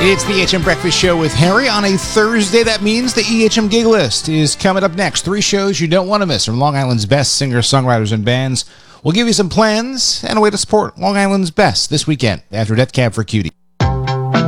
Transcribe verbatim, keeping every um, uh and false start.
It's the E H M Breakfast Show with Harry on a Thursday. That means the E H M Gig List is coming up next. Three shows you don't want to miss from Long Island's best singers, songwriters, and bands. We'll give you some plans and a way to support Long Island's best this weekend after Death Cab for Cutie.